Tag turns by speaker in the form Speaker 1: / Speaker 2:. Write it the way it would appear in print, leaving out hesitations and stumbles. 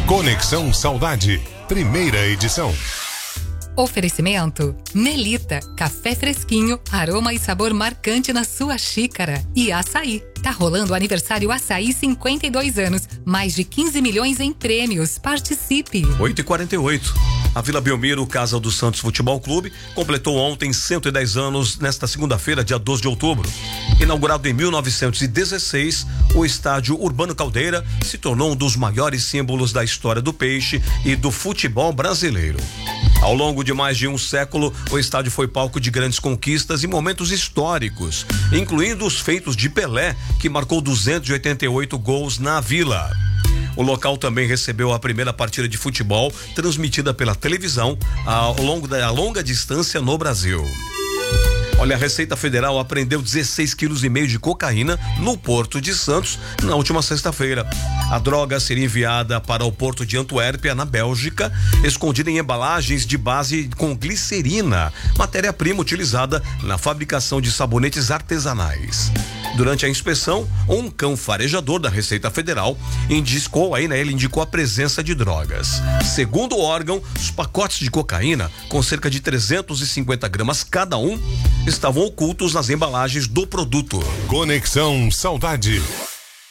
Speaker 1: Conexão Saudade, primeira edição.
Speaker 2: Oferecimento Melita, café fresquinho, aroma e sabor marcante na sua xícara. E Açaí, tá rolando o aniversário Açaí 52 anos, mais de 15 milhões em prêmios, participe.
Speaker 3: 8h48, a Vila Belmiro, Casa do Santos Futebol Clube, completou ontem 110 anos nesta segunda-feira, dia 12 de outubro. Inaugurado em 1916, o estádio Urbano Caldeira se tornou um dos maiores símbolos da história do peixe e do futebol brasileiro. Ao longo de mais de um século, o estádio foi palco de grandes conquistas e momentos históricos, incluindo os feitos de Pelé, que marcou 288 gols na Vila. O local também recebeu a primeira partida de futebol transmitida pela televisão ao longo da longa distância no Brasil. Olha, a Receita Federal apreendeu 16,5 kg de cocaína no Porto de Santos na última sexta-feira. A droga seria enviada para o Porto de Antuérpia, na Bélgica, escondida em embalagens de base com glicerina, matéria-prima utilizada na fabricação de sabonetes artesanais. Durante a inspeção, um cão farejador da Receita Federal indicou a presença de drogas. Segundo o órgão, os pacotes de cocaína, com cerca de 350 gramas cada um, estavam ocultos nas embalagens do produto.
Speaker 1: Conexão Saudade.